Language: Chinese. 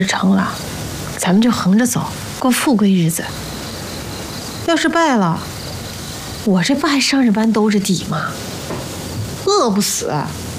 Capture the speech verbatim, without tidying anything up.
成了，咱们就横着走，过富贵日子。要是败了，我这不还上着班兜着底吗？饿不死。